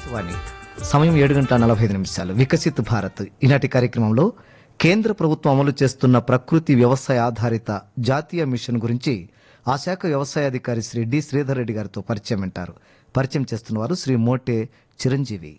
ఆకాశవాణి సమయం 7:45 వికసిత్ భారత్. ఈనాటి కార్యక్రమంలో కేంద్ర ప్రభుత్వం అమలు చేస్తున్న ప్రకృతి వ్యవసాయ ఆధారిత జాతీయ మిషన్ గురించి ఆ శాఖ వ్యవసాయ అధికారి శ్రీ డి శ్రీధర్ రెడ్డి గారితో పరిచయం వింటారు. పరిచయం చేస్తున్నవారు శ్రీ మోటే చిరంజీవి.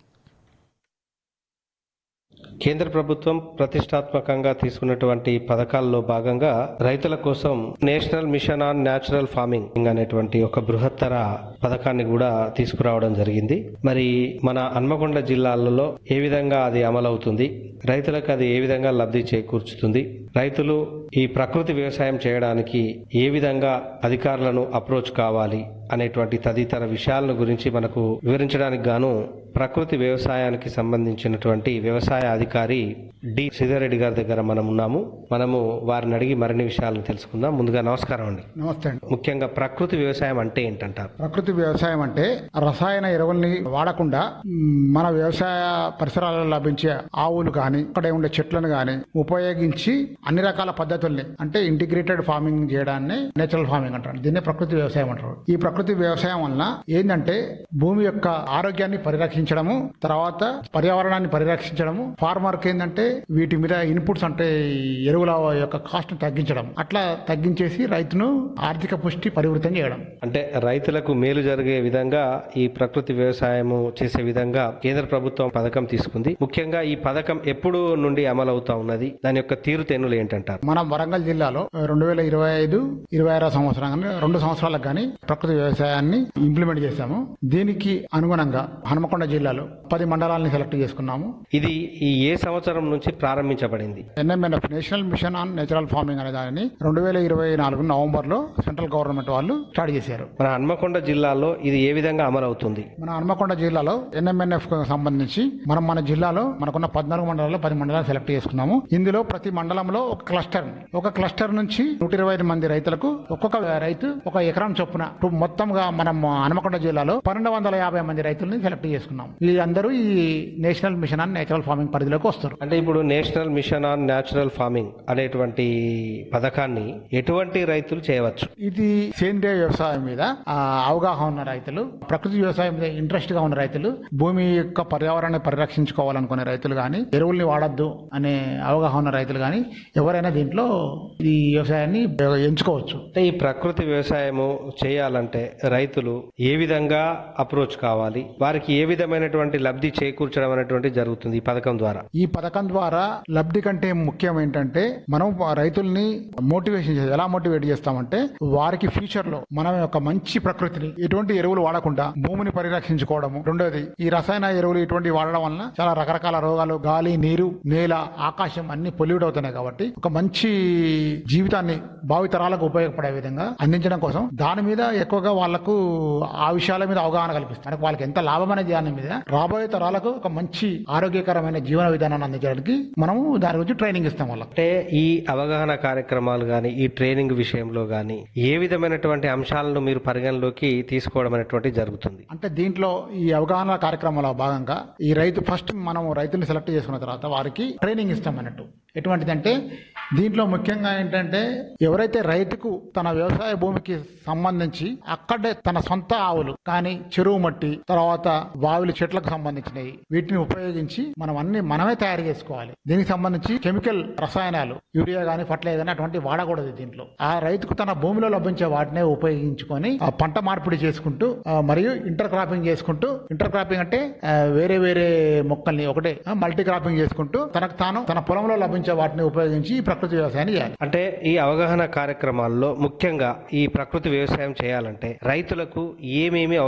కేంద్ర ప్రభుత్వం ప్రతిష్టాత్మకంగా తీసుకున్నటువంటి పథకాల్లో భాగంగా రైతుల కోసం national mission on natural farming అనేటువంటి ఒక బృహత్తర పథకాన్ని కూడా తీసుకురావడం జరిగింది. మరి మన హన్మకొండ జిల్లాలలో ఏ విధంగా అది అమలవుతుంది, రైతులకు అది ఏ విధంగా లబ్ధి చేకూర్చుతుంది, రైతులు ఈ ప్రకృతి వ్యవసాయం చేయడానికి ఏ విధంగా అధికారులను అప్రోచ్ కావాలి అనేటువంటి తదితర విషయాల గురించి మనకు వివరించడానికి గాను ప్రకృతి వ్యవసాయానికి సంబంధించినటువంటి వ్యవసాయ అధికారి డి శ్రీధర్ రెడ్డి గారి దగ్గర మనము వారిని అడిగి మరిన్ని విషయాలను తెలుసుకుందాం. ముందుగా నమస్కారం అండి. నమస్తే అండి. ముఖ్యంగా ప్రకృతి వ్యవసాయం అంటే ఏంటంటారు? ప్రకృతి వ్యవసాయం అంటే రసాయన ఎరువుల్ని వాడకుండా మన వ్యవసాయ పరిసరాలలో లభించే ఆవులు కానీ అక్కడే ఉండే చెట్లను కానీ ఉపయోగించి అన్ని రకాల పద్ధతుల్ని అంటే ఇంటిగ్రేటెడ్ ఫార్మింగ్ చేయడాన్ని నేచురల్ ఫార్మింగ్ అంటారు. దీన్నే ప్రకృతి వ్యవసాయం అంటారు. ఈ ప్రకృతి వ్యవసాయం వలన ఏంటంటే భూమి యొక్క ఆరోగ్యాన్ని పరిరక్షించడము, తర్వాత పర్యావరణాన్ని పరిరక్షించడము, ఫార్మర్ కి ఏంటంటే వీటి మీద ఇన్పుట్స్ అంటే ఎరువుల యొక్క కాస్ట్ తగ్గించడం, అట్లా తగ్గించేసి రైతును ఆర్థిక పుష్టి పరివృతం చేయడం. అంటే రైతులకు మేలు జరిగే విధంగా ఈ ప్రకృతి వ్యవసాయము చేసే విధంగా కేంద్ర ప్రభుత్వం పథకం తీసుకుంది. ముఖ్యంగా ఈ పథకం ఎప్పుడు నుండి అమలు అవుతా ఉన్నది, దాని యొక్క తీరుతెన్నులు ఏంటంటారు? మనం వరంగల్ జిల్లాలో 2025-26 సంవత్సరం 2 సంవత్సరాలకు గానీ ప్రకృతి వ్యవసాయాన్ని ఇంప్లిమెంట్ చేశాము. దీనికి అనుగుణంగా హన్మకొండ జిల్లాలో 10 మండలాలను సెలెక్ట్ చేసుకున్నాము. ఇది ఈ ఏ సంవత్సరం నుంచి ప్రారంభించబడింది? NMNF national mission on natural farming అనే దానిని 2024 నవంబర్ లో సెంట్రల్ గవర్నమెంట్ వాళ్ళు స్టార్ట్ చేశారు. మన హన్మకొండ జిల్లాలో ఇది ఏ విధంగా అమలు అవుతుంది? మన హన్మకొండ జిల్లాలో NMNF కు సంబంధించి మన జిల్లాలో మనకున్న 14 మండలాల్లో 10 మండలాలు సెలెక్ట్ చేసుకున్నాము. ఇందులో ప్రతి మండలంలో ఒక క్లస్టర్ నుంచి 120 మంది రైతులకు ఒక్కొక్క రైతు 1 ఎకరం చొప్పున మొత్తంగా మనం హన్మకొండ జిల్లాలో 1250 మంది రైతుల్ని సెలెక్ట్ చేసుకున్నాం. వీళ్ళందరూ ఈ national mission on natural farming పరిధిలోకి వస్తారు. అంటే ఇప్పుడు national mission on natural farming అనేటువంటి పథకాన్ని ఎటువంటి రైతులు చేయవచ్చు? ఇది సేంద్రియ వ్యవసాయం మీద అవగాహన ఉన్న రైతులు, ప్రకృతి వ్యవసాయం మీద ఇంట్రెస్ట్ గా ఉన్న రైతులు, భూమి యొక్క పర్యావరణాన్ని పరిరక్షించుకోవాలనుకునే రైతులు గాని, ఎరువుల్ని వాడద్దు అనే అవగాహన ఉన్న రైతులు గాని ఎవరైనా దీంట్లో ఈ వ్యవసాయాన్ని ఎంచుకోవచ్చు. అంటే ఈ ప్రకృతి వ్యవసాయము చేయాలంటే రైతులు ఏ విధంగా అప్రోచ్ కావాలి, వారికి ఏ విధమైనటువంటి లబ్ధి చేకూర్చడం అనేటువంటి జరుగుతుంది ఈ పథకం ద్వారా? ఈ పథకం ద్వారా లబ్ధి కంటే ముఖ్యం ఏంటంటే మనం రైతుల్ని మోటివేషన్ చేస్తాం. ఎలా మోటివేట్ చేస్తామంటే వారికి ఫ్యూచర్ లో మనం యొక్క మంచి ప్రకృతిని ఎటువంటి ఎరువులు వాడకుండా భూమిని పరిరక్షించుకోవడము. రెండోది, ఈ రసాయన ఎరువులు ఇటువంటి వాడడం వలన చాలా రకరకాల రోగాలు, గాలి, నీరు, నేల, ఆకాశం అన్ని పొల్యూట్ అవుతున్నాయి. కాబట్టి ఒక మంచి జీవితాన్ని భావితరాలకు ఉపయోగపడే విధంగా అందించడం కోసం దాని మీద ఎక్కువగా వాళ్లకు ఆ విషయాల మీద అవగాహన కల్పిస్తారు. వాళ్ళకి ఎంత లాభం అనే దాని మీద రాబోయే తరాలకు ఒక మంచి ఆరోగ్యకరమైన జీవన విధానాన్ని అందించడానికి మనము దాని గురించి ట్రైనింగ్ ఇస్తాం వాళ్ళకి. అంటే ఈ అవగాహన కార్యక్రమాలు గాని, ఈ ట్రైనింగ్ విషయంలో గాని ఏ విధమైనటువంటి అంశాలను మీరు పరిగణలోకి తీసుకోవడం అనేటువంటి జరుగుతుంది? అంటే దీంట్లో ఈ అవగాహన కార్యక్రమంలో భాగంగా ఈ ఫస్ట్ మనం రైతుల్ని సెలెక్ట్ చేసుకున్న తర్వాత వారికి ట్రైనింగ్ ఇస్తాం అన్నట్టు. ఎటువంటిదంటే దీంట్లో ముఖ్యంగా ఏంటంటే ఎవరైతే రైతుకు తన వ్యవసాయ భూమికి సంబంధించి అక్కడే తన సొంత ఆవులు కానీ, చెరువు మట్టి, తర్వాత బావిలు, చెట్లకు సంబంధించినవి వీటిని ఉపయోగించి మనమే తయారు చేసుకోవాలి. దీనికి సంబంధించి కెమికల్ రసాయనాలు, యూరియా గానీ, ఫర్టిలైజర్ గానీ అటువంటి వాడకూడదు. దీంట్లో ఆ రైతుకు తన భూమిలో లభించే వాటినే ఉపయోగించుకొని ఆ పంట మార్పిడి చేసుకుంటూ మరియు ఇంటర్ క్రాపింగ్ చేసుకుంటూ, ఇంటర్ క్రాపింగ్ అంటే వేరే వేరే మొక్కల్ని ఒకటే మల్టీ క్రాపింగ్ చేసుకుంటూ తనకు తాను తన పొలంలో లభించే వాటిని ఉపయోగించి ఈ ప్రకృతి వ్యవసాయాన్ని చేయాలి. అంటే ఈ అవగాహన కార్యక్రమాల్లో ముఖ్యంగా ఈ ప్రకృతి వ్యవసాయం చేయాలంటే రైతులకు ఏమేమి